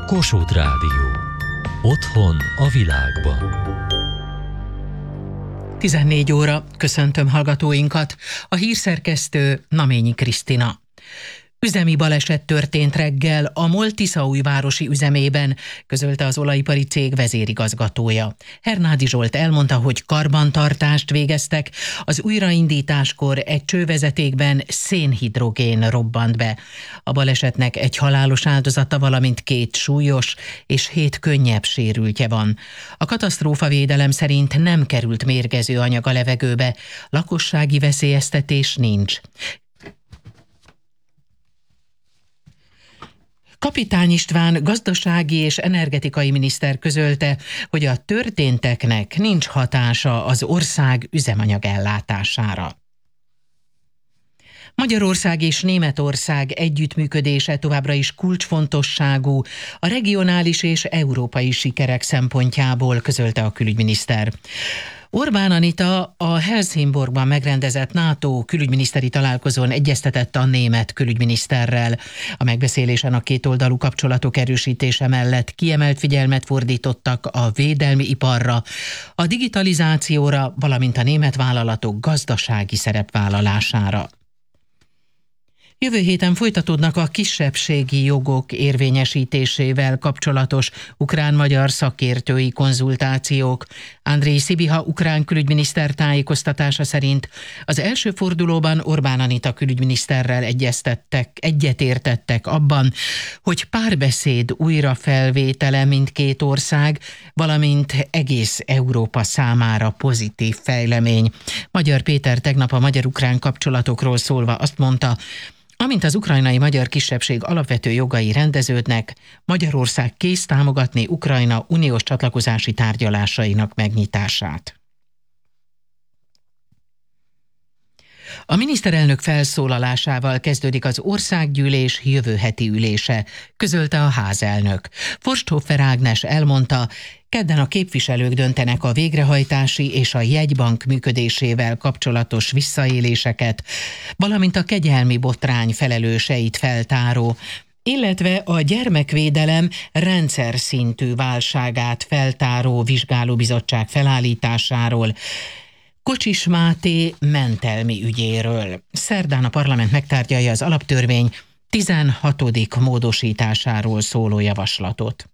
Kossuth Rádió. Otthon a világban. 14 óra, köszöntöm hallgatóinkat, a hírszerkesztő Naményi Krisztina. Üzemi baleset történt reggel a MOL Tiszaújvárosi üzemében, közölte az olajipari cég vezérigazgatója. Hernádi Zsolt elmondta, hogy karbantartást végeztek, az újraindításkor egy csővezetékben szénhidrogén robbant be. A balesetnek egy halálos áldozata, valamint 2 súlyos és 7 könnyebb sérültje van. A katasztrófavédelem szerint nem került mérgező anyag a levegőbe, lakossági veszélyeztetés nincs. Kapitány István gazdasági és energetikai miniszter közölte, hogy a történteknek nincs hatása az ország üzemanyag ellátására. Magyarország és Németország együttműködése továbbra is kulcsfontosságú a regionális és európai sikerek szempontjából, közölte a külügyminiszter. Orbán Anita a Helsingborgban megrendezett NATO külügyminiszteri találkozón egyeztetett a német külügyminiszterrel. A megbeszélésen a kétoldalú kapcsolatok erősítése mellett kiemelt figyelmet fordítottak a védelmi iparra, a digitalizációra, valamint a német vállalatok gazdasági szerepvállalására. Jövő héten folytatódnak a kisebbségi jogok érvényesítésével kapcsolatos ukrán-magyar szakértői konzultációk. Andrej Sibiha ukrán külügyminiszter tájékoztatása szerint az első fordulóban Orbán Anita külügyminiszterrel egyetértettek abban, hogy párbeszéd újrafelvétele mindkét ország, valamint egész Európa számára pozitív fejlemény. Magyar Péter tegnap a magyar-ukrán kapcsolatokról szólva azt mondta, amint az ukrajnai magyar kisebbség alapvető jogai rendeződnek, Magyarország kész támogatni Ukrajna uniós csatlakozási tárgyalásainak megnyitását. A miniszterelnök felszólalásával kezdődik az országgyűlés jövő heti ülése, közölte a házelnök. Forsthofer Ágnes elmondta, kedden a képviselők döntenek a végrehajtási és a jegybank működésével kapcsolatos visszaéléseket, valamint a kegyelmi botrány felelőseit feltáró, illetve a gyermekvédelem rendszer szintű válságát feltáró vizsgálóbizottság felállításáról, Kocsis Máté mentelmi ügyéről. Szerdán a parlament megtárgyalja az alaptörvény 16. módosításáról szóló javaslatot.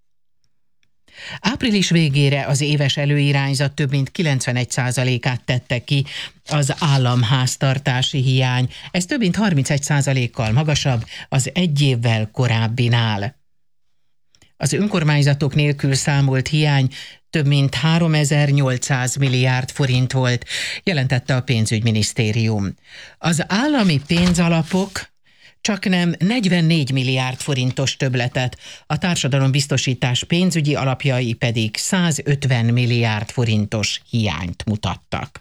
Április végére az éves előirányzat több mint 91%-át tette ki az államháztartási hiány. Ez több mint 31%-kal magasabb az egy évvel korábbinál. Az önkormányzatok nélkül számolt hiány több mint 3800 milliárd forint volt, jelentette a pénzügyminisztérium. Az állami pénzalapok csaknem 44 milliárd forintos többletet, a társadalombiztosítás pénzügyi alapjai pedig 150 milliárd forintos hiányt mutattak.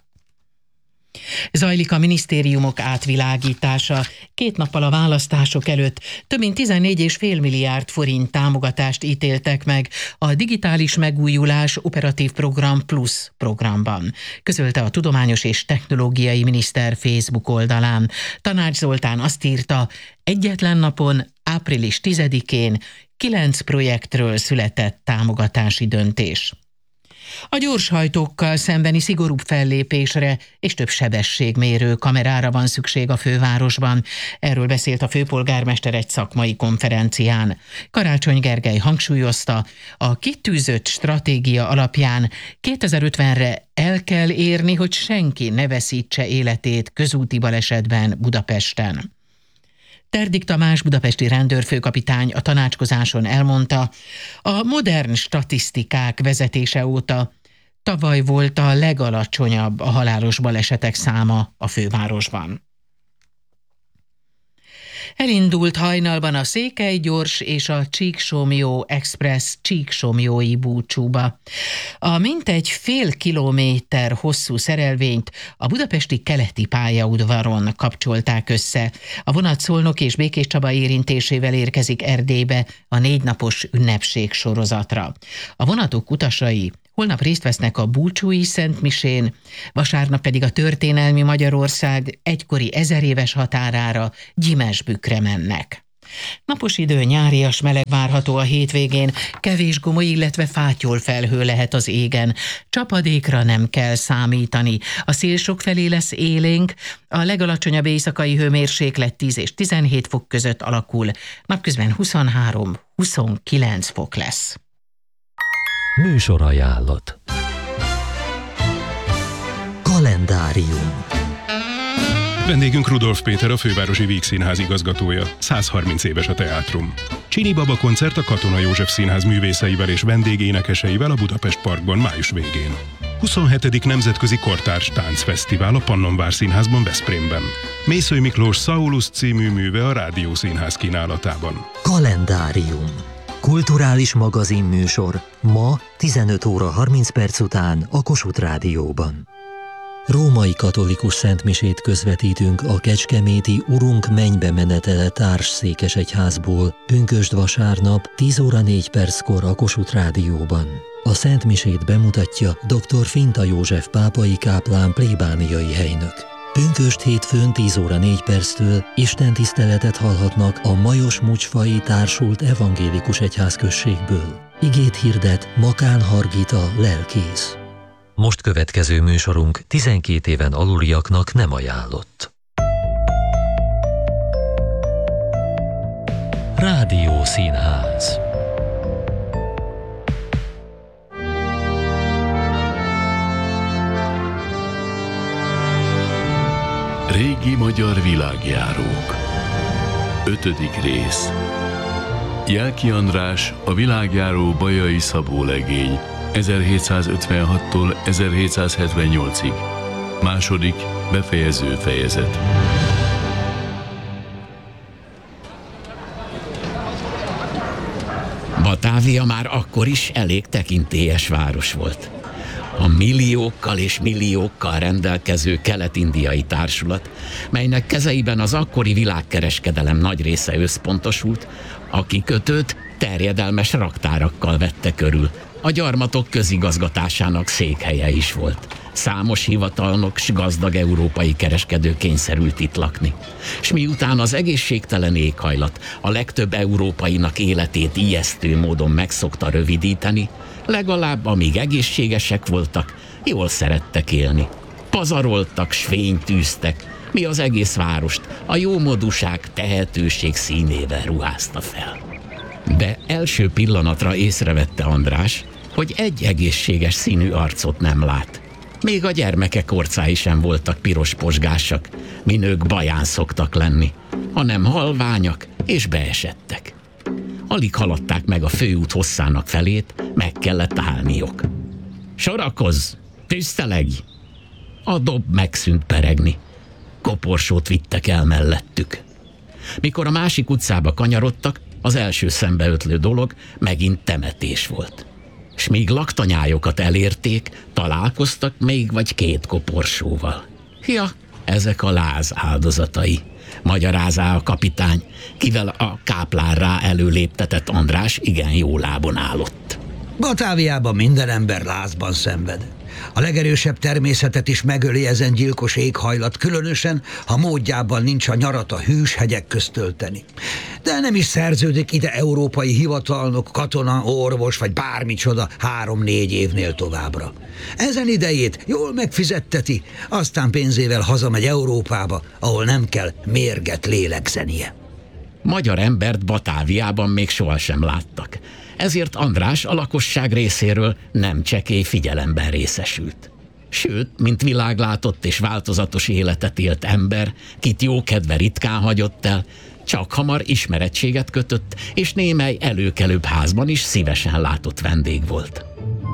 Zajlik a minisztériumok átvilágítása. 2 nappal a választások előtt több mint 14,5 milliárd forint támogatást ítéltek meg a Digitális Megújulás Operatív Program Plus programban, közölte a Tudományos és Technológiai Miniszter Facebook oldalán. Tanács Zoltán azt írta, egyetlen napon, április 10-én 9 projektről született támogatási döntés. A gyorshajtókkal szembeni szigorúbb fellépésre és több sebességmérő kamerára van szükség a fővárosban. Erről beszélt a főpolgármester egy szakmai konferencián. Karácsony Gergely hangsúlyozta, a kitűzött stratégia alapján 2050-re el kell érni, hogy senki ne veszítse életét közúti balesetben Budapesten. Terdik Tamás budapesti rendőrfőkapitány a tanácskozáson elmondta, a modern statisztikák vezetése óta tavaly volt a legalacsonyabb a halálos balesetek száma a fővárosban. Elindult hajnalban a Székelygyors és a Csíksomlyó Express csíksomlyói búcsúba. A mintegy fél kilométer hosszú szerelvényt a budapesti keleti pályaudvaron kapcsolták össze. A vonat Szolnok és Békéscsaba érintésével érkezik Erdélybe a 4 napos ünnepség sorozatra. A vonatok utasai holnap részt vesznek a búcsúi szentmisén, vasárnap pedig a történelmi Magyarország egykori 1000 éves határára, Gyimesbükre mennek. Napos idő, nyárias meleg várható a hétvégén, kevés goma, illetve fátyol felhő lehet az égen. Csapadékra nem kell számítani. A szél sokfelé lesz élénk, a legalacsonyabb éjszakai hőmérséklet 10 és 17 fok között alakul, napközben 23-29 fok lesz. Műsorajánlat. Kalendárium. Vendégünk Rudolf Péter, a Fővárosi Vígszínház igazgatója. 130 éves a teátrum. Csini Baba koncert a Katona József Színház művészeivel és vendégénekeseivel a Budapest Parkban május végén. 27. Nemzetközi Kortárs Táncfesztivál a Pannonvár Színházban Veszprémben. Mészöly Miklós Saulus című műve a Rádiószínház kínálatában. Kalendárium. Kulturális magazinműsor ma 15 óra 30 perc után a Kossuth Rádióban. Római katolikus szentmisét közvetítünk a kecskeméti Urunk mennybe menetele társszékesegyházból pünkösd vasárnap 10 óra 4 perckor a Kossuth Rádióban. A szentmisét bemutatja dr. Finta József pápai káplán plébániai helynök. Pünkösd hétfőn 10 óra 4 perctől istentiszteletet hallhatnak a Majos Mucsfai Társult Evangélikus Egyházközségből. Igét hirdet Makán Hargita lelkész. Most következő műsorunk 12 éven aluliaknak nem ajánlott. Rádiószínház. Régi magyar világjárók. 5. rész. Jelki András, a világjáró Bajai Szabó legény, 1756-tól 1778-ig. Második, befejező fejezet. Batávia már akkor is elég tekintélyes város volt. A milliókkal és milliókkal rendelkező kelet-indiai társulat, melynek kezeiben az akkori világkereskedelem nagy része összpontosult, a kikötőt terjedelmes raktárakkal vette körül. A gyarmatok közigazgatásának székhelye is volt. Számos hivatalnok s gazdag európai kereskedő kényszerült itt lakni. S miután az egészségtelen éghajlat a legtöbb európainak életét ijesztő módon megszokta rövidíteni, legalább amíg egészségesek voltak, jól szerettek élni. Pazaroltak, s fényt tűztek, mi az egész várost a jómódúság, tehetőség színével ruházta fel. De első pillanatra észrevette András, hogy egy egészséges színű arcot nem lát. Még a gyermekek orcái sem voltak piros posgásak, mi nők baján szoktak lenni, hanem halványak és beesettek. Alig haladták meg a főút hosszának felét, meg kellett állniok. Sorakozz! Tisztelegj! A dob megszűnt peregni. Koporsót vittek el mellettük. Mikor a másik utcába kanyarodtak, az első szembeötlő dolog megint temetés volt. S míg laktanyályokat elérték, találkoztak még vagy 2 koporsóval. Ja, ezek a láz áldozatai, magyarázá a kapitány, kivel a káplárrá előléptetett András igen jó lábon állott. Batáviában minden ember lázban szenved. A legerősebb természetet is megöli ezen gyilkos éghajlat, különösen, ha módjában nincs a nyarat a hűs hegyek közt tölteni. De nem is szerződik ide európai hivatalnok, katona, orvos vagy bármicsoda 3-4 évnél továbbra. Ezen idejét jól megfizetteti, aztán pénzével hazamegy Európába, ahol nem kell mérget lélegzenie. Magyar embert Batáviában még sohasem láttak. Ezért András a lakosság részéről nem csekély figyelemben részesült. Sőt, mint világlátott és változatos életet élt ember, kit jókedve ritkán hagyott el, csak hamar ismerettséget kötött, és némely előkelőbb házban is szívesen látott vendég volt.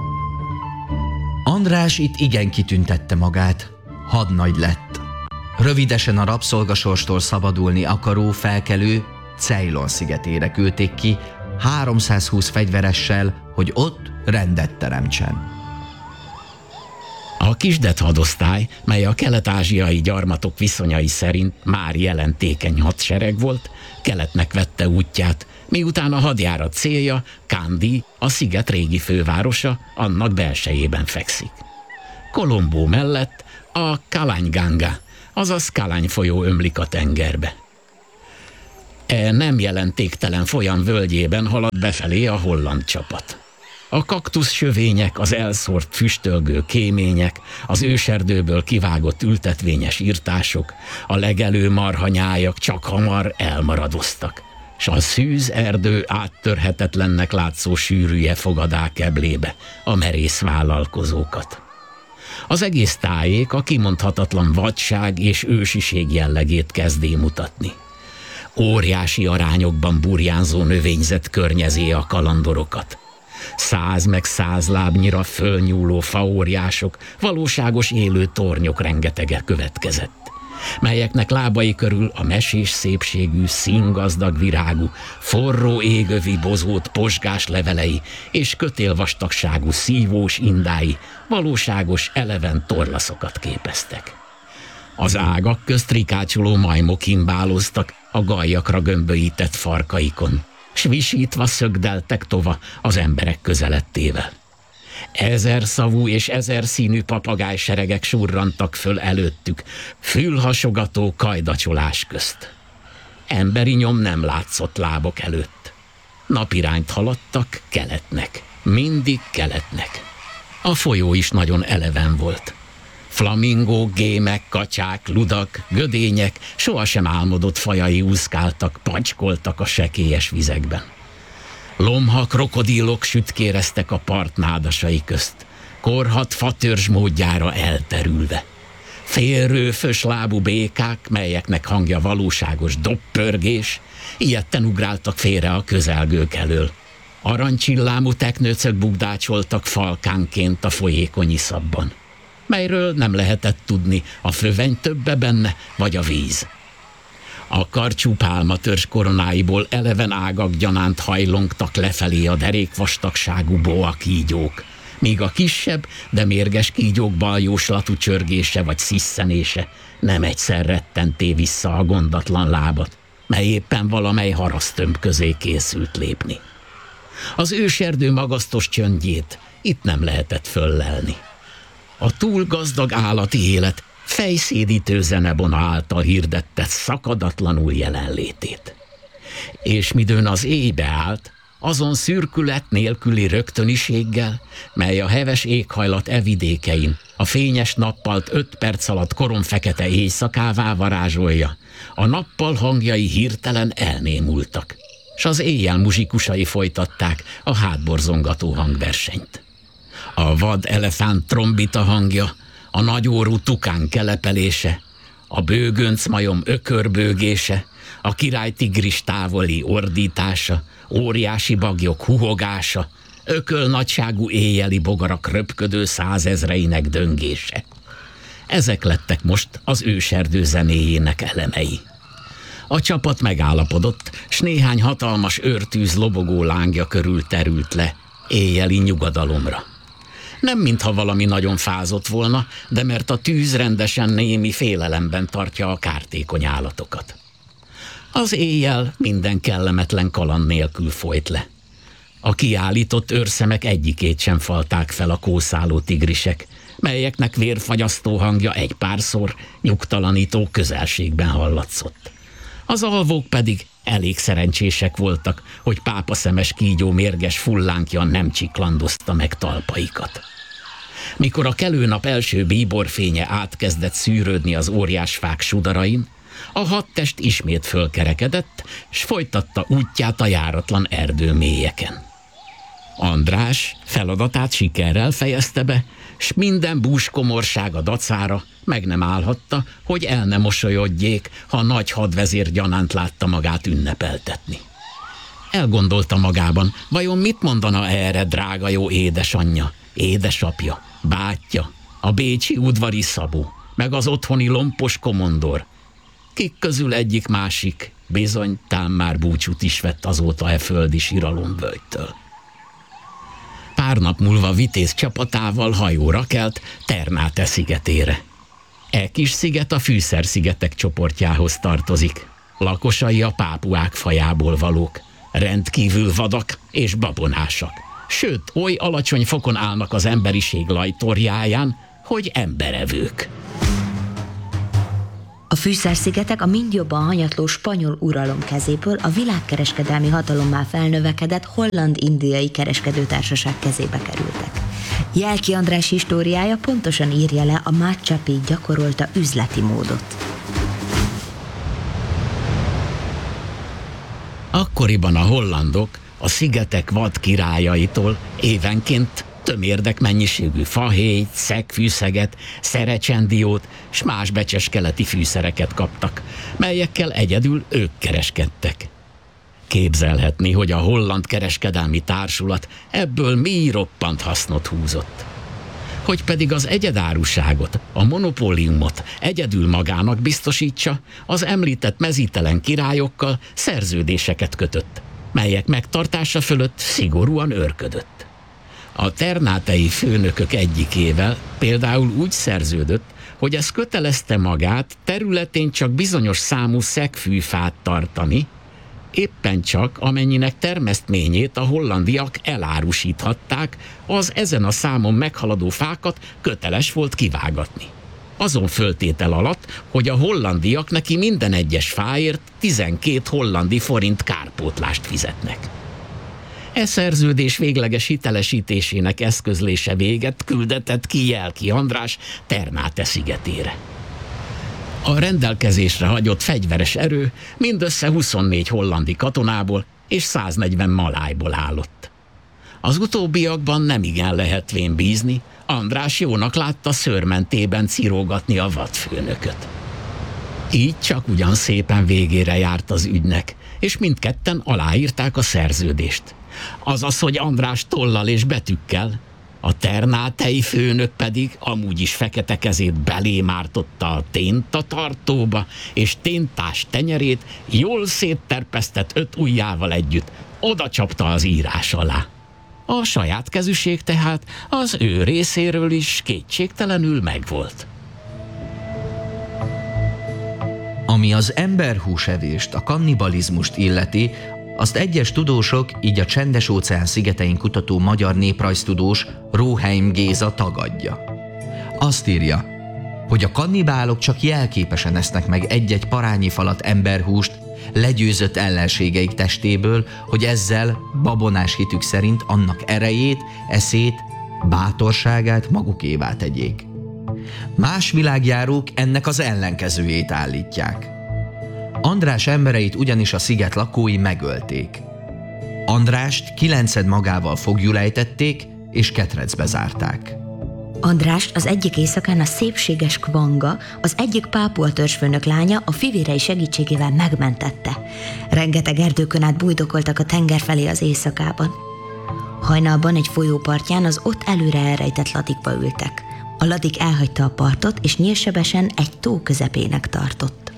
András itt igen kitüntette magát, hadnagy lett. Rövidesen a rabszolgasorstól szabadulni akaró felkelő Ceylon szigetére küldték ki 320 fegyveressel, hogy ott rendet teremtsen. A kisdet hadosztály, mely a kelet-ázsiai gyarmatok viszonyai szerint már jelentékeny hadsereg volt, keletnek vette útját, miután a hadjárat célja, Kandy, a sziget régi fővárosa, annak belsejében fekszik. Kolombó mellett a Kalany-Ganga, azaz Kalany folyó ömlik a tengerbe. Nem jelentéktelen folyam völgyében halad befelé a holland csapat. A kaktuszsövények, az elszórt füstölgő kémények, az őserdőből kivágott ültetvényes irtások, a legelő marhanyájak csak hamar elmaradoztak, s a szűz erdő áttörhetetlennek látszó sűrűje fogadá keblébe a merész vállalkozókat. Az egész tájék a kimondhatatlan vadság és ősiség jellegét kezdé mutatni. Óriási arányokban burjánzó növényzet környezé a kalandorokat. 100 meg 100 lábnyira fölnyúló faóriások, valóságos élő tornyok rengetege következett, melyeknek lábai körül a mesés szépségű, színgazdag virágú, forró égövi bozót pozsgás levelei és kötélvastagságú szívós indái valóságos eleven torlaszokat képeztek. Az ágak közt rikácsoló majmok himbálóztak a gallyakra gömbölyített farkaikon, s visítva szögdeltek tova az emberek közelettével. 1000 szavú és 1000 színű papagájseregek surrantak föl előttük, fülhasogató kajdacsolás közt. Emberi nyom nem látszott lábok előtt. Napirányt haladtak keletnek, mindig keletnek. A folyó is nagyon eleven volt. Flamingók, gémek, katyák, ludak, gödények, sohasem álmodott fajai úszkáltak, pacskoltak a sekélyes vizekben. Lomha krokodílok sütkéreztek a part nádasai közt, korhat fatörzs módjára elterülve. Félrőfös lábú békák, melyeknek hangja valóságos doppörgés, ijedten ugráltak félre a közelgők elől. Aranycsillámú teknőcök bugdácsoltak falkánként a folyékony iszapban, melyről nem lehetett tudni, a föveny többe benne, vagy a víz. A karcsú pálmatörzs koronáiból eleven ágak gyanánt hajlongtak lefelé a derékvastagságú boa kígyók, míg a kisebb, de mérges kígyók baljóslatú csörgése vagy szisszenése nem egyszer rettenté vissza a gondatlan lábat, mely éppen valamely harasztömb közé készült lépni. Az őserdő magasztos csöndjét itt nem lehetett föllelni. A túl gazdag állati élet fejszédítő zenebona által hirdette szakadatlanul jelenlétét. És midőn az éjbe állt, azon szürkület nélküli rögtöniséggel, mely a heves éghajlat evidékein a fényes nappalt 5 perc alatt koromfekete éjszakává varázsolja, a nappal hangjai hirtelen elnémultak, s az éjjel muzsikusai folytatták a hátborzongató hangversenyt. A vad elefánt trombita hangja, a nagyórú tukán kelepelése, a bőgönc majom ökörbőgése, a királytigris távoli ordítása, óriási bagyok huhogása, ökölnagyságú éjjeli bogarak röpködő 100 000-einek döngése. Ezek lettek most az őserdő zenéjének elemei. A csapat megállapodott, s néhány hatalmas őrtűz lobogó lángja körül terült le éjjeli nyugodalomra. Nem mintha valami nagyon fázott volna, de mert a tűz rendesen némi félelemben tartja a kártékony állatokat. Az éjjel minden kellemetlen kaland nélkül folyt le. A kiállított őrszemek egyikét sem falták fel a kószáló tigrisek, melyeknek vérfagyasztó hangja egy párszor nyugtalanító közelségben hallatszott. Az alvók pedig elég szerencsések voltak, hogy pápaszemes kígyó mérges fullánkja nem csiklandozta meg talpaikat. Mikor a kelő nap első bíborfénye átkezdett szűrődni az óriásfák sudarain, a 6 test ismét fölkerekedett, s folytatta útját a járatlan erdő mélyeken. András feladatát sikerrel fejezte be, s minden búskomorsága dacára meg nem állhatta, hogy el ne mosolyodjék, ha a nagy hadvezér gyanánt látta magát ünnepeltetni. Elgondolta magában, vajon mit mondana erre drága jó édesanyja, édesapja, bátyja, a bécsi udvari Szabó, meg az otthoni lompos komondor, kik közül egyik-másik bizony tám már búcsút is vett azóta földi siralomvölgytől. Pár nap múlva vitéz csapatával hajóra kelt Ternate szigetére. Kis sziget a Fűszer-szigetek csoportjához tartozik. Lakosai a pápuák fajából valók, rendkívül vadak és babonásak. Sőt, oly alacsony fokon állnak az emberiség lajtorjáján, hogy emberevők. A Fűszer-szigetek a mind jobban hanyatló spanyol uralom kezéből a világkereskedelmi hatalommá felnövekedett holland-indiai kereskedőtársaság kezébe kerültek. Jelki András históriája pontosan írja le a Máccsapí gyakorolta üzleti módot. Akkoriban a hollandok a szigetek vad királyaitól évenként tömérdek mennyiségű fahéjt, szegfűszeget, szerecsendiót s más becseskeleti fűszereket kaptak, melyekkel egyedül ők kereskedtek. Képzelhetni, hogy a holland kereskedelmi társulat ebből mi roppant hasznot húzott. Hogy pedig az egyedáruságot, a monopóliumot egyedül magának biztosítsa, az említett mezítelen királyokkal szerződéseket kötött, melyek megtartása fölött szigorúan őrködött. A ternátei főnökök egyikével például úgy szerződött, hogy ez kötelezte magát területén csak bizonyos számú szegfűfát tartani, éppen csak amennyinek termesztményét a hollandiak elárusíthatták, az ezen a számon meghaladó fákat köteles volt kivágatni. Azon föltétel alatt, hogy a hollandiak neki minden egyes fáért 12 hollandi forint kárpótlást fizetnek. E szerződés végleges hitelesítésének eszközlése véget küldetett ki Jelki András Ternáte szigetére. A rendelkezésre hagyott fegyveres erő mindössze 24 hollandi katonából és 140 malájból állott. Az utóbbiakban nemigen lehetvén bízni, András jónak látta szőrmentében cirógatni a vadfőnököt. Így csak ugyan szépen végére járt az ügynek, és mindketten aláírták a szerződést. Azaz, hogy András tollal és betűkkel, a ternátei főnök pedig amúgy is fekete kezét belémártotta a téntatartóba, és téntás tenyerét jól szétterpesztett 5 ujjával együtt oda csapta az írás alá. A saját kezűség tehát az ő részéről is kétségtelenül megvolt. Ami az emberhúsevést, a kannibalizmust illeti, azt egyes tudósok, így a Csendes-óceán szigetein kutató magyar néprajztudós Róheim Géza tagadja. Azt írja, hogy a kannibálok csak jelképesen esznek meg egy-egy parányi falat emberhúst legyőzött ellenségeik testéből, hogy ezzel babonás hitük szerint annak erejét, eszét, bátorságát magukévá tegyék. Más világjárók ennek az ellenkezőjét állítják. András embereit ugyanis a sziget lakói megölték. Andrást 9 magával foglyul ejtették és ketrecbe zárták. Andrást az egyik éjszakán a szépséges Kvanga, az egyik pápua törzsfőnök lánya a fivérei segítségével megmentette. Rengeteg erdőkön át bújdokoltak a tenger felé az éjszakában. Hajnalban egy folyópartján az ott előre elrejtett ladikba ültek. A ladik elhagyta a partot, és nyílsebesen egy tó közepének tartott.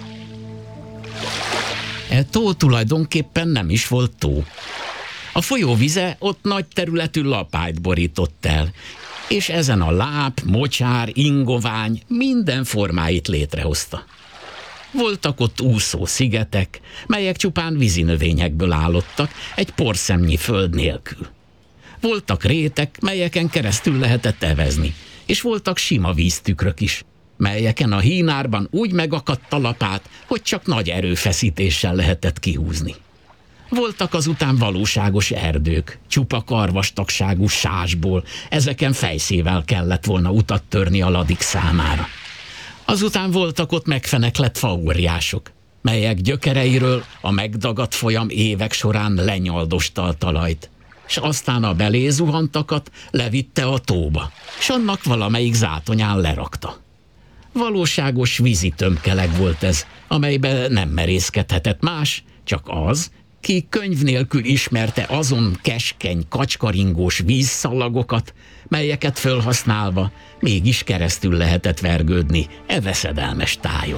E tó tulajdonképpen nem is volt tó. A folyó vize ott nagy területű lapályt borított el, és ezen a láp, mocsár, ingovány minden formáit létrehozta. Voltak ott úszó szigetek, melyek csupán vízinövényekből állottak, egy porszemnyi föld nélkül. Voltak rétek, melyeken keresztül lehetett evezni, és voltak sima víztükrök is, melyeken a hínárban úgy megakadt a lapát, hogy csak nagy erőfeszítéssel lehetett kihúzni. Voltak azután valóságos erdők, csupa karvastagságú sásból, ezeken fejszével kellett volna utat törni a ladik számára. Azután voltak ott megfeneklett faóriások, melyek gyökereiről a megdagadt folyam évek során lenyaldosta a talajt, s aztán a belézuhantakat levitte a tóba, s annak valamelyik zátonyán lerakta. Valóságos vízi tömkeleg volt ez, amelybe nem merészkedhetett más, csak az, ki könyv nélkül ismerte azon keskeny, kacskaringós vízszalagokat, melyeket fölhasználva mégis keresztül lehetett vergődni e veszedelmes tájon.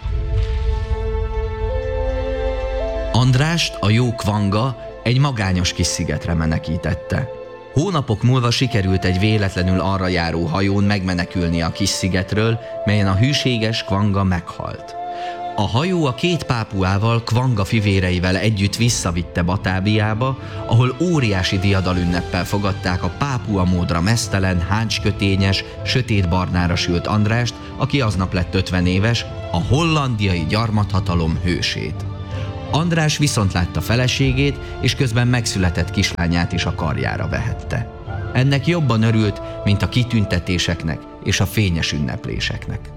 Andrást a jó Kvanga egy magányos kis szigetre menekítette. Hónapok múlva sikerült egy véletlenül arra járó hajón megmenekülni a kis szigetről, melyen a hűséges Kvanga meghalt. A hajó a 2 pápuával, Kvanga fivéreivel együtt visszavitte Batáviába, ahol óriási diadalünneppel fogadták a pápua módra meztelen, háncskötényes, sötétbarnára sült Andrást, aki aznap lett 50 éves, a hollandiai gyarmathatalom hősét. András viszont látta feleségét, és közben megszületett kislányát is a karjára vehette. Ennek jobban örült, mint a kitüntetéseknek és a fényes ünnepléseknek.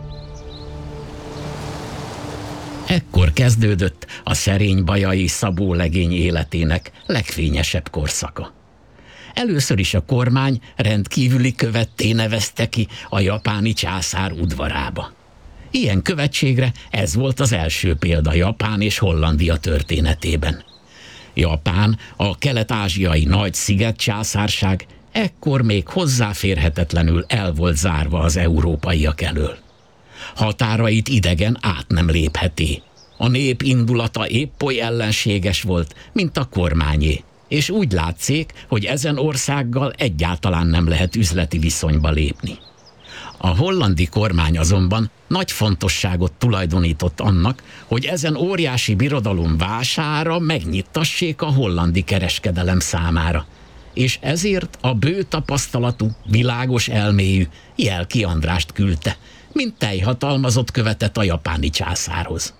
Ekkor kezdődött a szerény bajai Szabó legény életének legfényesebb korszaka. Először is a kormány rendkívüli követté nevezte ki a japáni császár udvarába. Ilyen követségre ez volt az első példa Japán és Hollandia történetében. Japán, a kelet-ázsiai nagy szigetcsászárság ekkor még hozzáférhetetlenül el volt zárva az európaiak elől. Határait idegen át nem lépheti. A nép indulata épp oly ellenséges volt, mint a kormányé, és úgy látszik, hogy ezen országgal egyáltalán nem lehet üzleti viszonyba lépni. A hollandi kormány azonban nagy fontosságot tulajdonított annak, hogy ezen óriási birodalom vására megnyittassék a hollandi kereskedelem számára, és ezért a bő tapasztalatú, világos elméjű Jelki Andrást küldte, mint teljhatalmazott követet a japáni császárhoz.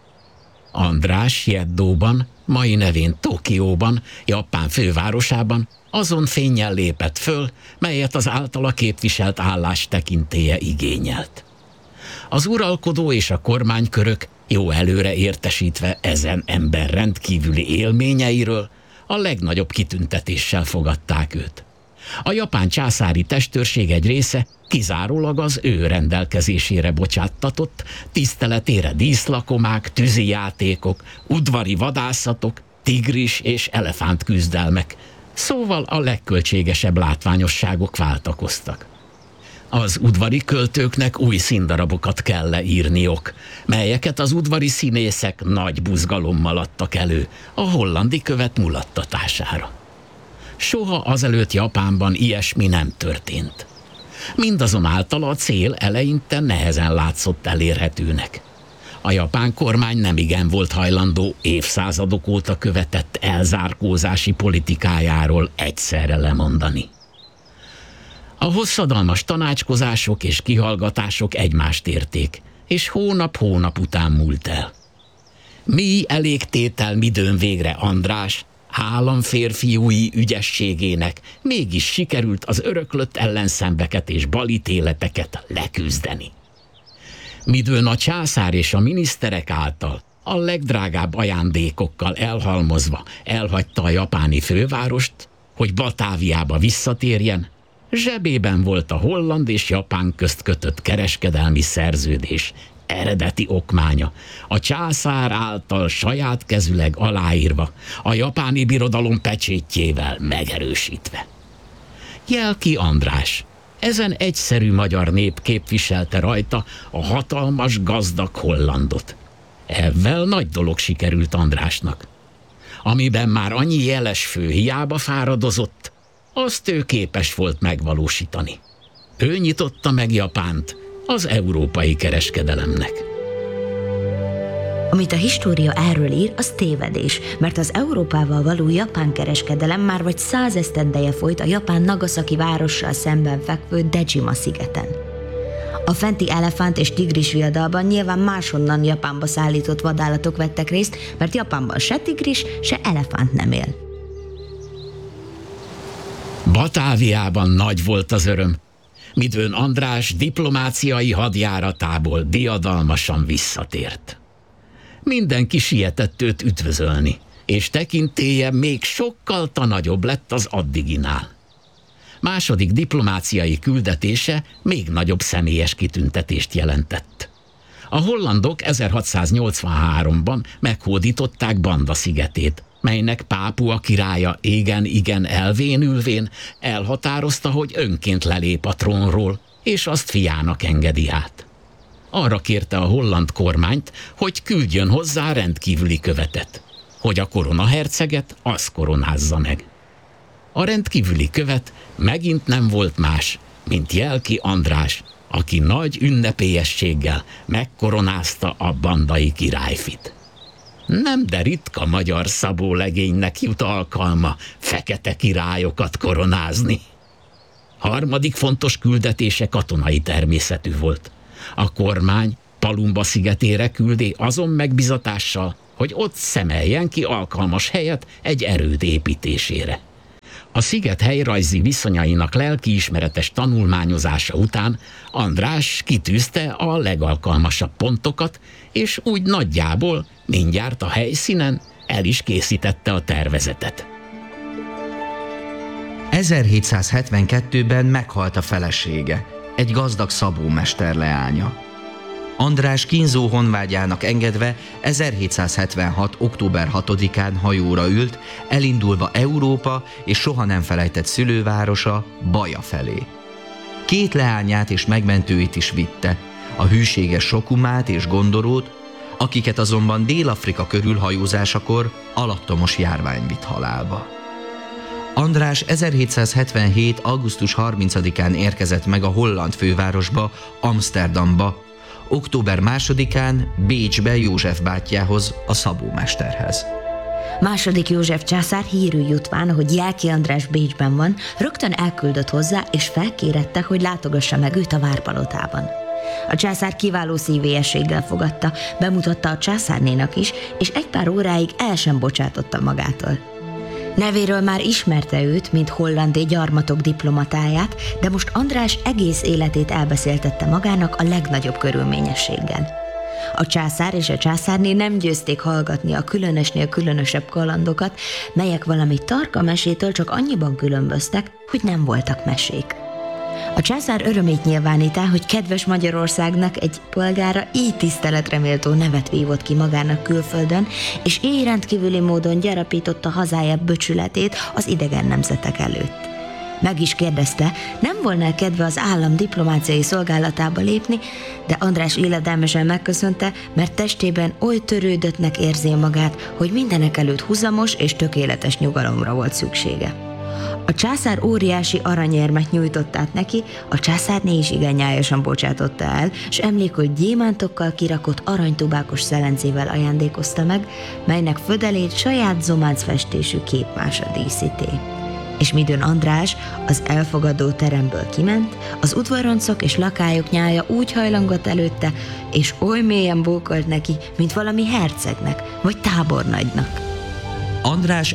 András Jeddóban, mai nevén Tokióban, Japán fővárosában azon fénnyel lépett föl, melyet az általa képviselt állás tekintélye igényelt. Az uralkodó és a kormánykörök jó előre értesítve ezen ember rendkívüli élményeiről, a legnagyobb kitüntetéssel fogadták őt. A japán császári testőrség egy része kizárólag az ő rendelkezésére bocsáttatott, tiszteletére díszlakomák, tűzijátékok, udvari vadászatok, tigris és elefánt küzdelmek, szóval a legköltségesebb látványosságok váltakoztak. Az udvari költőknek új színdarabokat kell leírniok, melyeket az udvari színészek nagy buzgalommal adtak elő a hollandi követ mulattatására. Soha azelőtt Japánban ilyesmi nem történt. Mindazonáltal a cél eleinte nehezen látszott elérhetőnek. A japán kormány nemigen volt hajlandó évszázadok óta követett elzárkózási politikájáról egyszerre lemondani. A hosszadalmas tanácskozások és kihallgatások egymást érték, és hónap után múlt el. Mi elégtétel midőn végre András, államférfiúi ügyességének mégis sikerült az öröklött ellenszembeket és balítéleteket leküzdeni. Midőn a császár és a miniszterek által a legdrágább ajándékokkal elhalmozva elhagyta a japáni fővárost, hogy Batáviába visszatérjen, zsebében volt a holland és japán közt kötött kereskedelmi szerződés eredeti okmánya, a császár által saját kezüleg aláírva, a japáni birodalom pecsétjével megerősítve. Jelki András, ezen egyszerű magyar nép képviselte rajta a hatalmas, gazdag Hollandot. Ezzel nagy dolog sikerült Andrásnak. Amiben már annyi jeles fő hiába fáradozott, azt ő képes volt megvalósítani. Ő nyitotta meg Japánt az európai kereskedelemnek. Amit a história erről ír, az tévedés, mert az Európával való japán kereskedelem már vagy 100 esztendeje folyt a japán Nagasaki várossal szemben fekvő Dejima szigeten. A fenti elefánt és tigris viadalban nyilván máshonnan Japánba szállított vadállatok vettek részt, mert Japánban se tigris, se elefánt nem él. Batáviában nagy volt az öröm, midőn András diplomáciai hadjáratából diadalmasan visszatért. Mindenki sietett őt üdvözölni, és tekintélye még sokkal nagyobb lett az addiginál. Második diplomáciai küldetése még nagyobb személyes kitüntetést jelentett. A hollandok 1683-ban meghódították Banda szigetét, melynek Pápua királya igen elvénülvén elhatározta, hogy önként lelép a trónról, és azt fiának engedi át. Arra kérte a holland kormányt, hogy küldjön hozzá rendkívüli követet, hogy a koronaherceget az koronázza meg. A rendkívüli követ megint nem volt más, mint Jelki András, aki nagy ünnepélyességgel megkoronázta a bandai királyfit. Nem de ritka magyar szabólegénynek jut alkalma fekete királyokat koronázni. Harmadik fontos küldetése katonai természetű volt. A kormány Palumba szigetére küldi azon megbizatással, hogy ott szemeljen ki alkalmas helyet egy erőd építésére. A sziget helyrajzi viszonyainak lelkiismeretes tanulmányozása után András kitűzte a legalkalmasabb pontokat, és úgy nagyjából mindjárt a helyszínen el is készítette a tervezetet. 1772-ben meghalt a felesége, egy gazdag szabómester leánya. András kínzó honvágyának engedve 1776. október 6-án hajóra ült, elindulva Európa és soha nem felejtett szülővárosa, Baja felé. 2 leányát és megmentőit is vitte, a hűséges Sokumát és Gondorót, akiket azonban Dél-Afrika körül hajózásakor alattomos járvány vitt halálba. András 1777. augusztus 30-án érkezett meg a holland fővárosba, Amsterdamba, október 2-án Bécsbe József bátyjához, a szabómesterhez. II. József császár hírű jutván, hogy Jelki András Bécsben van, rögtön elküldött hozzá, és felkérette, hogy látogassa meg őt a várpalotában. A császár kiváló szívélyességgel fogadta, bemutatta a császárnénak is, és egy pár óráig el sem bocsátotta magától. Nevéről már ismerte őt, mint hollandé gyarmatok diplomatáját, de most András egész életét elbeszéltette magának a legnagyobb körülményességgel. A császár és a császárné nem győzték hallgatni a különösnél különösebb kalandokat, melyek valami tarka mesétől csak annyiban különböztek, hogy nem voltak mesék. A császár örömét nyilvánítá, hogy kedves Magyarországnak egy polgára így tiszteletre méltó nevet vívott ki magának külföldön, és így rendkívüli módon gyarapította hazája becsületét az idegen nemzetek előtt. Meg is kérdezte, nem volna kedve az állam diplomáciai szolgálatába lépni, de András illedelmesen megköszönte, mert testében oly törődöttnek érzi magát, hogy mindenek előtt huzamos és tökéletes nyugalomra volt szüksége. A császár óriási aranyérmet nyújtott át neki, a császárné is igen nyájasan bocsátotta el, s emlékül gyémántokkal kirakott aranytubákos szelencével ajándékozta meg, melynek födelét saját zománc festésű képmása díszíté. És midőn András az elfogadó teremből kiment, az udvaroncok és lakályok nyája úgy hajlongott előtte, és oly mélyen bókolt neki, mint valami hercegnek vagy tábornagynak. András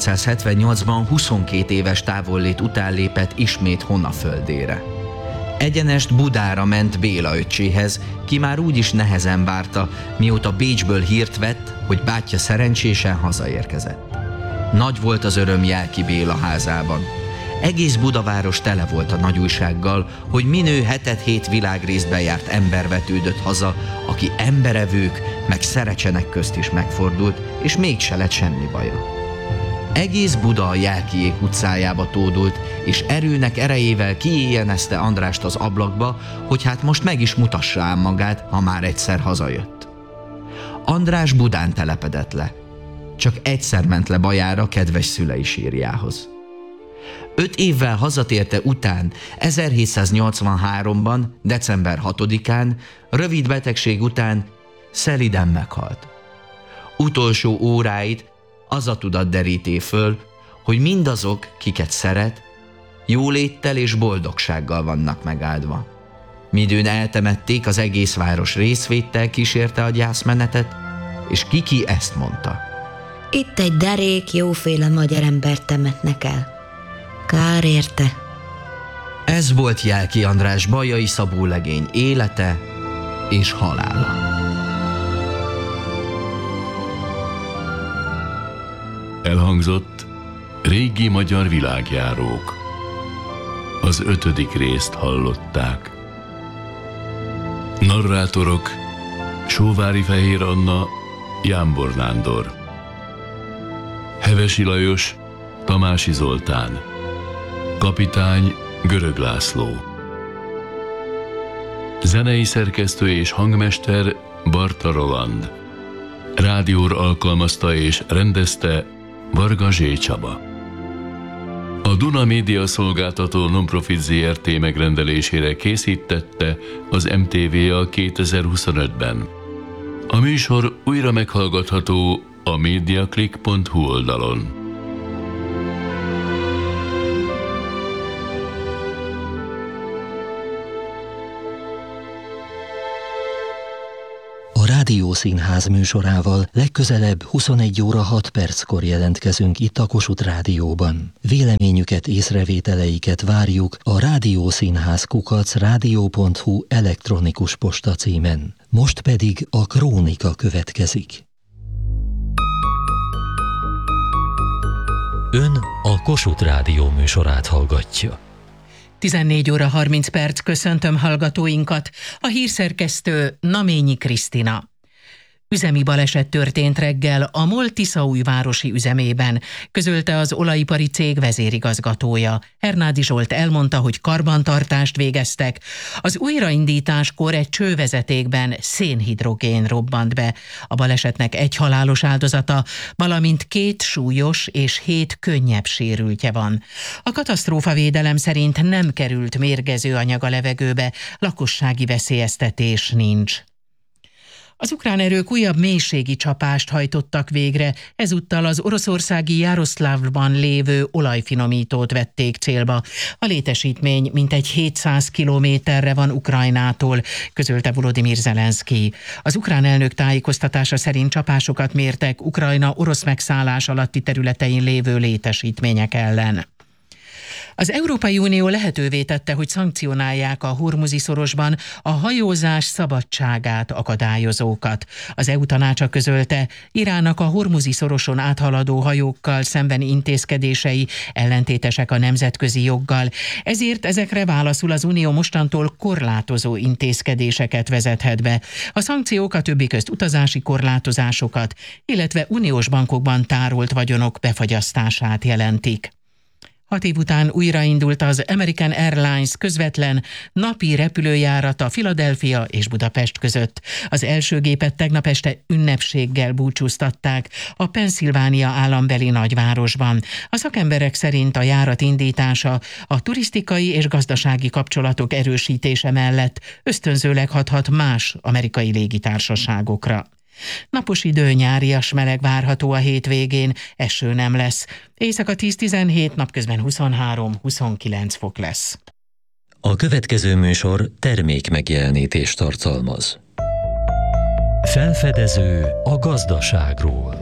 1778-ban 22 éves távollét után lépett ismét Honaföldére. Egyenest Budára ment Béla öccséhez, ki már úgyis nehezen várta, mióta Bécsből hírt vett, hogy bátyja szerencsésen hazaérkezett. Nagy volt az öröm Jelki Béla házában. Egész Budaváros tele volt a nagyújsággal, hogy minő 7-7 világrészben járt ember vetődött haza, aki emberevők meg szerecsenek közt is megfordult, és mégse lett semmi baja. Egész Buda a Jelkiék utcájába tódult, és erőnek erejével kiéjjenezte Andrást az ablakba, hogy hát most meg is mutassa ám magát, ha már egyszer hazajött. András Budán telepedett le. Csak egyszer ment le bajára kedves szülei sírjához. 5 évvel hazatérte után, 1783-ban, december 6-án, rövid betegség után szeliden meghalt. Utolsó óráit az a tudat deríté föl, hogy mindazok, kiket szeret, jóléttel és boldogsággal vannak megáldva. Midőn eltemették, az egész város részvéttel kísérte a gyászmenetet, és ki ezt mondta. Itt egy derék, jóféle magyar embert temetnek el. Kár érte. Ez volt Jelki András bajai szabólegény élete és halála. Elhangzott Régi magyar világjárók. Az 5. részt hallották. Narrátorok: Sóvári Fehér Anna, Jámbor Nándor, Hevesi Lajos, Tamási Zoltán, kapitány Görög László, zenei szerkesztő és hangmester Barta Roland, rádióra alkalmazta és rendezte Varga Zsé Csaba. A Duna Média Szolgáltató Nonprofit Zrt. Megrendelésére készítette az MTV-a 2025-ben. A műsor újra meghallgatható a mediaclick.hu oldalon. A Rádiószínház műsorával legközelebb 21 óra 6 perckor jelentkezünk itt a Kossuth Rádióban. Véleményüket, észrevételeiket várjuk a rádiószínház@rádió.hu elektronikus postacímen. Most pedig a Krónika következik. Ön a Kossuth Rádió műsorát hallgatja. 14 óra 30 perc, köszöntöm hallgatóinkat. A hírszerkesztő Naményi Krisztina. Üzemi baleset történt reggel a MOL Tiszaújvárosi üzemében, közölte az olajipari cég vezérigazgatója. Hernádi Zsolt elmondta, hogy karbantartást végeztek. Az újraindításkor egy csővezetékben szénhidrogén robbant be. A balesetnek egy halálos áldozata, valamint 2 súlyos és 7 könnyebb sérültje van. A katasztrófavédelem szerint nem került mérgező anyag a levegőbe, lakossági veszélyeztetés nincs. Az ukrán erők újabb mélységi csapást hajtottak végre, ezúttal az oroszországi Jaroszlavban lévő olajfinomítót vették célba. A létesítmény mintegy 700 kilométerre van Ukrajnától, közölte Volodymyr Zelenszkij. Az ukrán elnök tájékoztatása szerint csapásokat mértek Ukrajna orosz megszállás alatti területein lévő létesítmények ellen. Az Európai Unió lehetővé tette, hogy szankcionálják a Hormuzi szorosban a hajózás szabadságát akadályozókat. Az EU tanácsa közölte, Iránnak a Hormuzi szoroson áthaladó hajókkal szemben intézkedései ellentétesek a nemzetközi joggal, ezért ezekre válaszul az Unió mostantól korlátozó intézkedéseket vezethet be. A szankciók a többi közt utazási korlátozásokat, illetve uniós bankokban tárolt vagyonok befagyasztását jelentik. 6 év után újraindult az American Airlines közvetlen napi repülőjárata Philadelphia és Budapest között. Az első gépet tegnap este ünnepséggel búcsúztatták a Pennsylvania állambeli nagyvárosban. A szakemberek szerint a járat indítása a turisztikai és gazdasági kapcsolatok erősítése mellett ösztönzőleg hathat más amerikai légitársaságokra. Napos idő, nyárias meleg várható a hétvégén, eső nem lesz. Éjszaka 10-17, napközben 23-29 fok lesz. A következő műsor termékmegjelenítést tartalmaz. Felfedező a gazdaságról.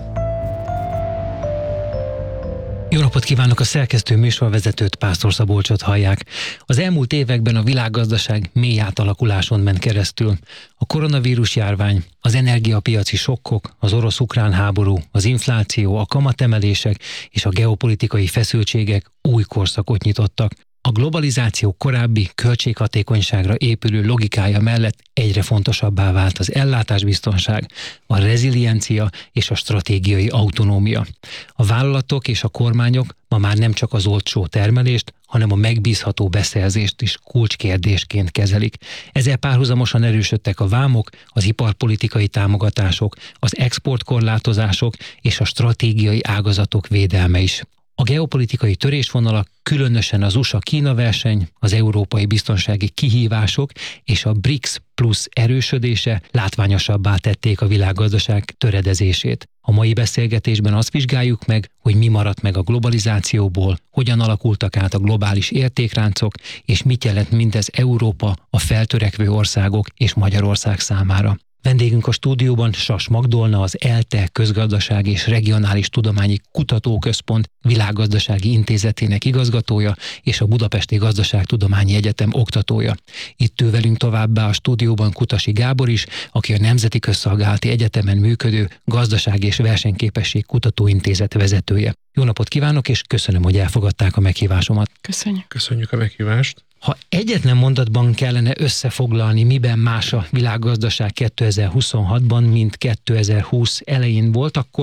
Jó napot kívánok, a szerkesztő műsorvezetőt, Pásztor Szabolcsot hallják. Az elmúlt években a világgazdaság mély átalakuláson ment keresztül. A koronavírus járvány, az energiapiaci sokkok, az orosz-ukrán háború, az infláció, a kamatemelések és a geopolitikai feszültségek új korszakot nyitottak. A globalizáció korábbi költséghatékonyságra épülő logikája mellett egyre fontosabbá vált az ellátásbiztonság, a reziliencia és a stratégiai autonómia. A vállalatok és a kormányok ma már nem csak az olcsó termelést, hanem a megbízható beszerzést is kulcskérdésként kezelik. Ezzel párhuzamosan erősödtek a vámok, az iparpolitikai támogatások, az exportkorlátozások és a stratégiai ágazatok védelme is. A geopolitikai törésvonalak, különösen az USA-Kína verseny, az európai biztonsági kihívások és a BRICS plusz erősödése látványosabbá tették a világgazdaság töredezését. A mai beszélgetésben azt vizsgáljuk meg, hogy mi maradt meg a globalizációból, hogyan alakultak át a globális értékláncok, és mit jelent mindez Európa, a feltörekvő országok és Magyarország számára. Vendégünk a stúdióban Sas Magdolna, az ELTE Közgazdasági és Regionális Tudományi Kutatóközpont Világgazdasági Intézetének igazgatója és a Budapesti Gazdaságtudományi Egyetem oktatója. Itt ül velünk továbbá a stúdióban Kutasi Gábor is, aki a Nemzeti Közszolgálati Egyetemen működő Gazdasági és Versenyképesség Kutatóintézet vezetője. Jó napot kívánok, és köszönöm, hogy elfogadták a meghívásomat. Köszönjük a meghívást. Ha egyetlen mondatban kellene összefoglalni, miben más a világgazdaság 2026-ban, mint 2020 elején volt, akkor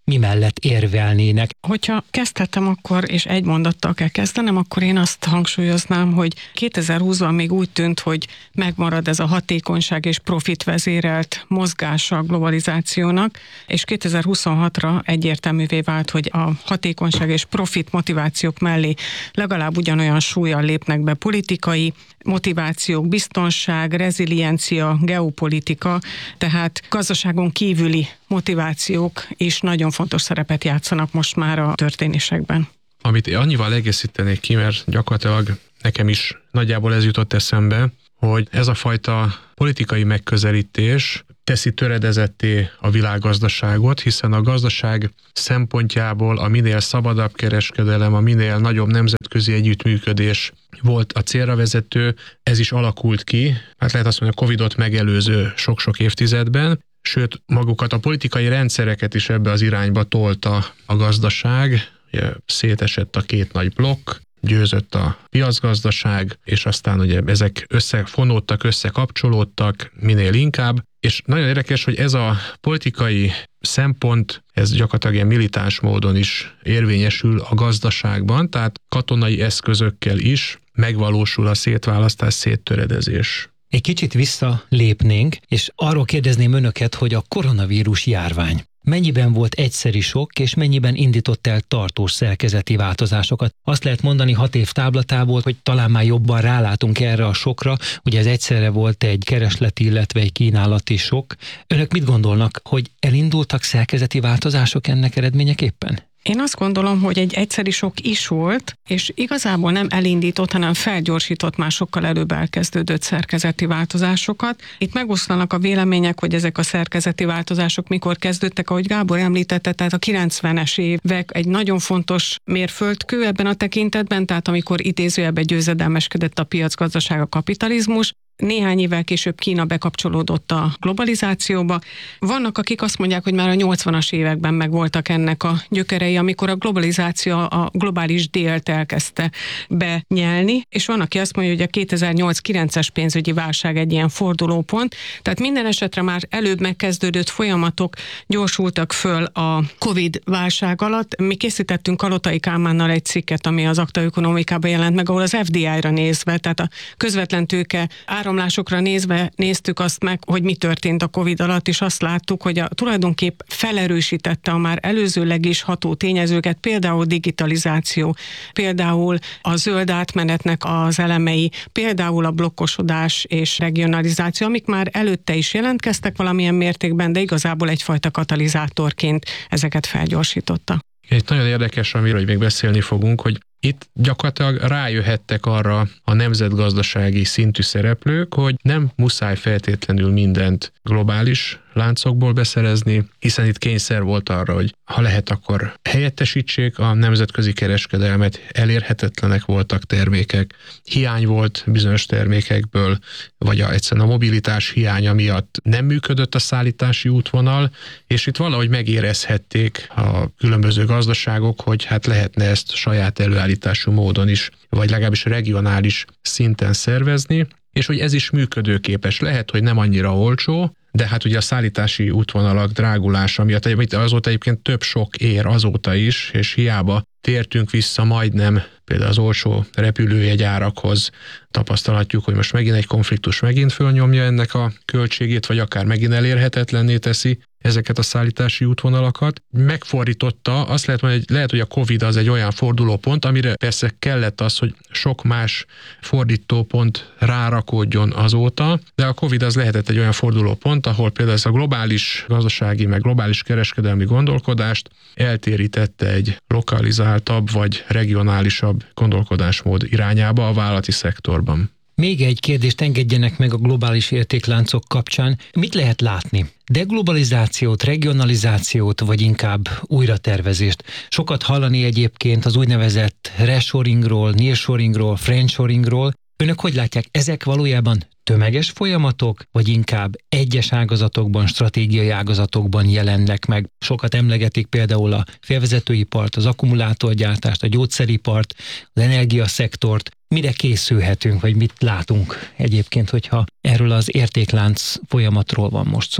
mi mellett érvelnének. Hogyha kezdhetem akkor, és egy mondattal kell kezdenem, akkor én azt hangsúlyoznám, hogy 2020-ban még úgy tűnt, hogy megmarad ez a hatékonyság és profit vezérelt mozgása a globalizációnak, és 2026-ra egyértelművé vált, hogy a hatékonyság és profit motivációk mellé legalább ugyanolyan súllyal lépnek be politikai motivációk, biztonság, reziliencia, geopolitika, tehát gazdaságon kívüli motivációk is nagyon fontos szerepet játszanak most már a történésekben. Amit annyival egészítenék ki, mert gyakorlatilag nekem is nagyjából ez jutott eszembe, hogy ez a fajta politikai megközelítés teszi töredezetté a világgazdaságot, hiszen a gazdaság szempontjából a minél szabadabb kereskedelem, a minél nagyobb nemzetközi együttműködés volt a célra vezető, ez is alakult ki, hát lehet azt mondani, a Covidot megelőző sok-sok évtizedben, sőt magukat a politikai rendszereket is ebbe az irányba tolta a gazdaság, ugye szétesett a két nagy blokk, győzött a piacgazdaság, és aztán ugye ezek összefonódtak, összekapcsolódtak minél inkább, és nagyon érdekes, hogy ez a politikai szempont, ez gyakorlatilag ilyen militáns módon is érvényesül a gazdaságban, tehát katonai eszközökkel is megvalósul a szétválasztás, széttöredezés. Egy kicsit visszalépnénk, és arról kérdezném önöket, hogy a koronavírus járvány mennyiben volt egyszeri sok, és mennyiben indított el tartós szerkezeti változásokat. Azt lehet mondani 6 év táblatából, hogy talán már jobban rálátunk erre a sokra, ugye ez egyszerre volt egy keresleti, illetve egy kínálati sok. Önök mit gondolnak, hogy elindultak szerkezeti változások ennek eredményeképpen? Én azt gondolom, hogy egy egyszeri sok is volt, és igazából nem elindított, hanem felgyorsított már sokkal előbb elkezdődött szerkezeti változásokat. Itt megoszlanak a vélemények, hogy ezek a szerkezeti változások mikor kezdődtek, ahogy Gábor említette, tehát a 90-es évek egy nagyon fontos mérföldkő ebben a tekintetben, tehát amikor idézőjelben győzedelmeskedett a piacgazdaság, a kapitalizmus. Néhány évvel később Kína bekapcsolódott a globalizációba. Vannak, akik azt mondják, hogy már a 80-as években megvoltak ennek a gyökerei, amikor a globalizáció a globális délt elkezdte benyelni, és van, aki azt mondja, hogy a 2008-9-es pénzügyi válság egy ilyen fordulópont, tehát minden esetre már előbb megkezdődött folyamatok gyorsultak föl a Covid válság alatt. Mi készítettünk Kalotai Kálmánnal egy cikket, ami az Akta Ökonomikában jelent meg, ahol az FDI-ra nézve, tehát a közvetlen tőke áramlásokra nézve néztük azt meg, hogy mi történt a Covid alatt, és azt láttuk, hogy tulajdonképp felerősítette a már előzőleg is ható tényezőket, például digitalizáció, például a zöld átmenetnek az elemei, például a blokkosodás és regionalizáció, amik már előtte is jelentkeztek valamilyen mértékben, de igazából egyfajta katalizátorként ezeket felgyorsította. Egy nagyon érdekes, amiről még beszélni fogunk, hogy itt gyakorlatilag rájöhettek arra a nemzetgazdasági szintű szereplők, hogy nem muszáj feltétlenül mindent globális láncokból beszerezni, hiszen itt kényszer volt arra, hogy ha lehet, akkor helyettesítsék a nemzetközi kereskedelmet, elérhetetlenek voltak termékek, hiány volt bizonyos termékekből, vagy egyszerűen a mobilitás hiánya miatt nem működött a szállítási útvonal, és itt valahogy megérezhették a különböző gazdaságok, hogy hát lehetne ezt saját előállítású módon is, vagy legalábbis regionális szinten szervezni, és hogy ez is működőképes. Lehet, hogy nem annyira olcsó, de hát ugye a szállítási útvonalak drágulása miatt azóta egyébként több sok ér azóta is, és hiába tértünk vissza majdnem például az olcsó repülőjegyárakhoz, tapasztalhatjuk, hogy most megint egy konfliktus megint fölnyomja ennek a költségét, vagy akár megint elérhetetlenné teszi ezeket a szállítási útvonalakat. Megfordította, azt lehet mondani, hogy lehet, hogy a Covid az egy olyan fordulópont, amire persze kellett az, hogy sok más fordítópont rárakódjon azóta, de a Covid az lehetett egy olyan fordulópont, ahol például ez a globális gazdasági, meg globális kereskedelmi gondolkodást eltérítette egy lokalizáltabb vagy regionálisabb gondolkodásmód irányába a vállalati szektorban. Még egy kérdést engedjenek meg a globális értékláncok kapcsán. Mit lehet látni? Deglobalizációt, regionalizációt, vagy inkább újratervezést? Sokat hallani egyébként az úgynevezett reshoringról, nearshoringról, friendshoringról. Önök hogy látják, ezek valójában tömeges folyamatok, vagy inkább egyes ágazatokban, stratégiai ágazatokban jelennek meg? Sokat emlegetik például a félvezetőipart, az akkumulátorgyártást, a gyógyszeripart, az energiaszektort. Mire készülhetünk, vagy mit látunk egyébként, hogyha erről az értéklánc folyamatról van most szó?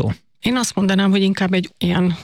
Én azt mondanám, hogy inkább egy ilyen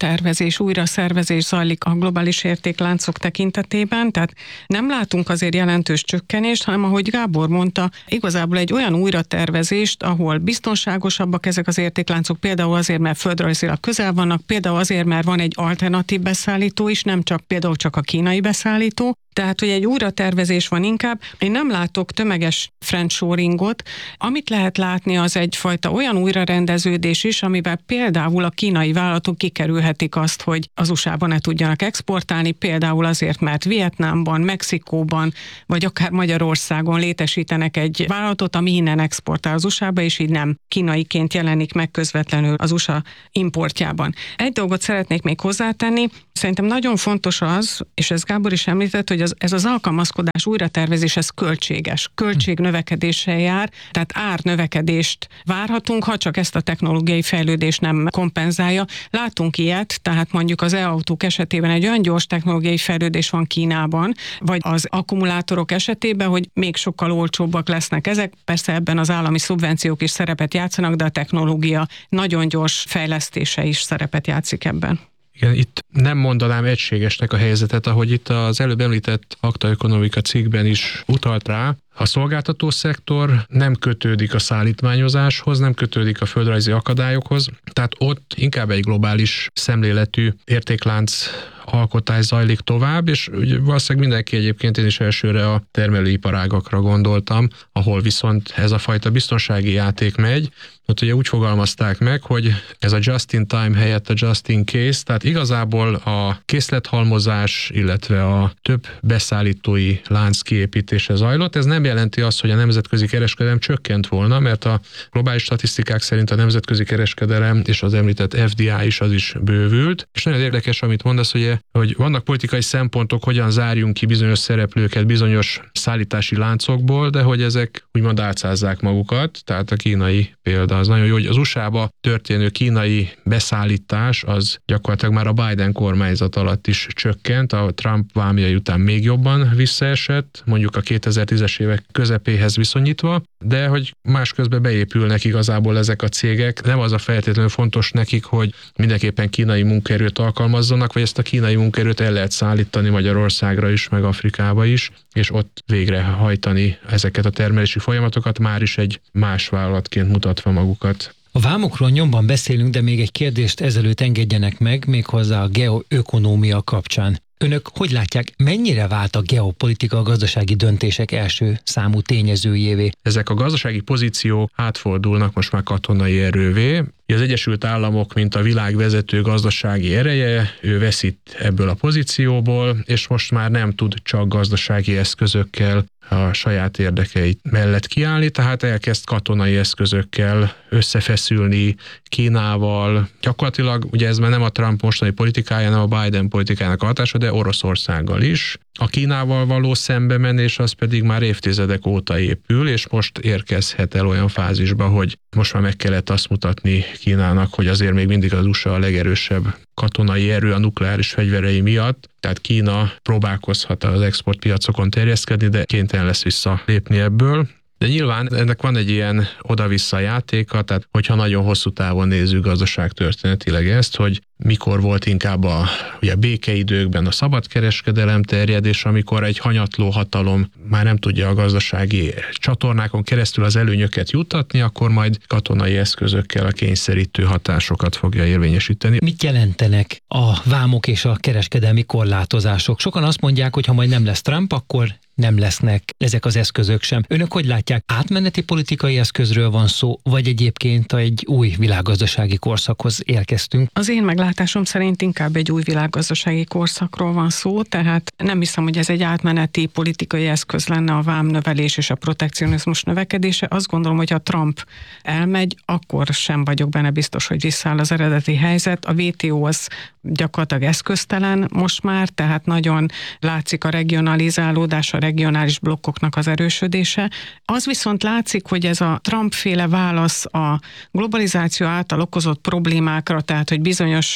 újraszervezés zajlik a globális értékláncok tekintetében, tehát nem látunk azért jelentős csökkenést, hanem ahogy Gábor mondta, igazából egy olyan újratervezést, ahol biztonságosabbak ezek az értékláncok, például azért, mert földrajzilag közel vannak, például azért, mert van egy alternatív beszállító is, nem csak például csak a kínai beszállító, tehát, hogy egy újratervezés van inkább. Én nem látok tömeges friendshoringot. Amit lehet látni, az egyfajta olyan újrarendeződés is, amivel például a kínai vállalatok kikerülhetik azt, hogy az USA-ban ne tudjanak exportálni, például azért, mert Vietnámban, Mexikóban, vagy akár Magyarországon létesítenek egy vállalatot, ami innen exportál az USA-ba, és így nem kínaiként jelenik meg közvetlenül az USA importjában. Egy dolgot szeretnék még hozzátenni, szerintem nagyon fontos az, és ez Gábor is említett, hogy ez az alkalmazkodás újratervezés, ez költséges. Költségnövekedéssel jár, tehát árnövekedést várhatunk, ha csak ezt a technológiai fejlődést nem kompenzálja. Látunk ilyet, tehát mondjuk az e-autók esetében egy olyan gyors technológiai fejlődés van Kínában, vagy az akkumulátorok esetében, hogy még sokkal olcsóbbak lesznek ezek. Persze ebben az állami szubvenciók is szerepet játszanak, de a technológia nagyon gyors fejlesztése is szerepet játszik ebben. Igen, itt nem mondanám egységesnek a helyzetet, ahogy itt az előbb említett Acta Economica cikkben is utalt rá. A szolgáltató szektor nem kötődik a szállítmányozáshoz, nem kötődik a földrajzi akadályokhoz, tehát ott inkább egy globális szemléletű értéklánc alkotás zajlik tovább, és valószínűleg mindenki egyébként, én is elsőre a termelőiparágakra gondoltam, ahol viszont ez a fajta biztonsági játék megy. Ott ugye úgy fogalmazták meg, hogy ez a just-in-time helyett a just-in-case, tehát igazából a készlethalmozás, illetve a több beszállítói lánc kiépítése zajlott. Ez nem jelenti azt, hogy a nemzetközi kereskedelem csökkent volna, mert a globális statisztikák szerint a nemzetközi kereskedelem és az említett FDI is az is bővült. És nagyon érdekes, amit mondasz, hogy vannak politikai szempontok, hogyan zárjunk ki bizonyos szereplőket bizonyos szállítási láncokból, de hogy ezek úgymond álcázzák magukat, tehát a kínai példa az nagyon jó, hogy az USA-ba történő kínai beszállítás az gyakorlatilag már a Biden kormányzat alatt is csökkent, a Trump vámjai után még jobban visszaesett, mondjuk a 2010-es évek közepéhez viszonyítva, de hogy másközben beépülnek igazából ezek a cégek, nem az a feltétlenül fontos nekik, hogy mindenképpen kínai munkaerőt alkalmazzanak, vagy ezt a kínai munkaerőt el lehet szállítani Magyarországra is, meg Afrikába is, és ott végrehajtani ezeket a termelési folyamatokat, már is egy más vállalatként mutatva magukat. A vámokról nyomban beszélünk, de még egy kérdést ezelőtt engedjenek meg, méghozzá a geoökonómia kapcsán. Önök hogy látják, mennyire vált a geopolitika a gazdasági döntések első számú tényezőjévé? Ezek a gazdasági pozíciók átfordulnak most már katonai erővé. Az Egyesült Államok, mint a világ vezető gazdasági ereje, ő veszít ebből a pozícióból, és most már nem tud csak gazdasági eszközökkel a saját érdekeit mellett kiállni, tehát elkezd katonai eszközökkel összefeszülni Kínával. Gyakorlatilag ugye ez már nem a Trump mostani politikája, nem a Biden politikájának a hatása, de Oroszországgal is. A Kínával való szembemenés az pedig már évtizedek óta épül, és most érkezhet el olyan fázisba, hogy most már meg kellett azt mutatni Kínának, hogy azért még mindig az USA a legerősebb katonai erő a nukleáris fegyverei miatt, tehát Kína próbálkozhat az exportpiacokon terjeszkedni, de kénytelen lesz visszalépni ebből. De nyilván ennek van egy ilyen oda-vissza játéka, tehát hogyha nagyon hosszú távon nézzük gazdaságtörténetileg ezt, hogy mikor volt inkább ugye békeidőkben a szabadkereskedelem terjedés, amikor egy hanyatló hatalom már nem tudja a gazdasági csatornákon keresztül az előnyöket juttatni, akkor majd katonai eszközökkel a kényszerítő hatásokat fogja érvényesíteni. Mit jelentenek a vámok és a kereskedelmi korlátozások? Sokan azt mondják, hogy ha majd nem lesz Trump, akkor nem lesznek ezek az eszközök sem. Önök hogy látják, átmeneti politikai eszközről van szó, vagy egyébként egy új világgazdasági korszakhoz érkeztünk? Az én meglátásom szerint inkább egy új világgazdasági korszakról van szó, tehát nem hiszem, hogy ez egy átmeneti politikai eszköz lenne a vámnövelés és a protekcionizmus növekedése. Azt gondolom, hogy ha Trump elmegy, akkor sem vagyok benne biztos, hogy visszaáll az eredeti helyzet. A WTO az gyakorlatilag eszköztelen most már, tehát nagyon látszik a regionalizálódás, a regionális blokkoknak az erősödése. Az viszont látszik, hogy ez a Trump-féle válasz a globalizáció által okozott problémákra, tehát hogy bizonyos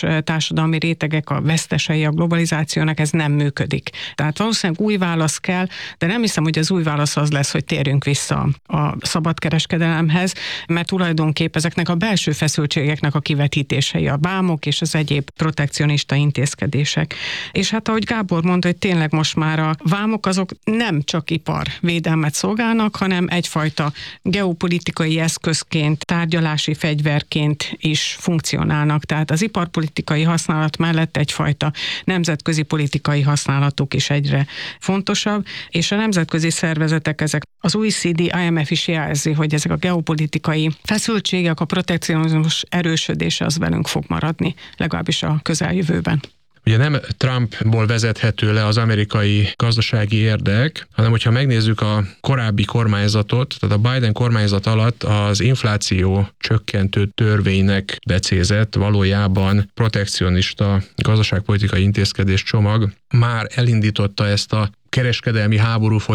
társadalmi rétegek a vesztesei a globalizációnak, ez nem működik. Tehát valószínűleg új válasz kell, de nem hiszem, hogy az új válasz az lesz, hogy térjünk vissza a szabadkereskedelemhez, mert tulajdonképpen ezeknek a belső feszültségeknek a kivetítései, a vámok és az egyéb protekcionista intézkedések. És hát ahogy Gábor mondta, hogy tényleg most már a vámok azok nem csak iparvédelmet szolgálnak, hanem egyfajta geopolitikai eszközként, tárgyalási fegyverként is funkcionálnak. Tehát az iparpolitikai használat mellett egyfajta nemzetközi politikai használatuk is egyre fontosabb, és a nemzetközi szervezetek, ezek az OECD, IMF is jelzi, hogy ezek a geopolitikai feszültségek, a protekcionizmus erősödése az velünk fog maradni, legalábbis a közeljövőben. Ugye nem Trumpból vezethető le az amerikai gazdasági érdek, hanem hogyha megnézzük a korábbi kormányzatot, tehát a Biden kormányzat alatt az infláció csökkentő törvénynek becézett, valójában protekcionista gazdaságpolitikai intézkedés csomag már elindította ezt a kereskedelmi háború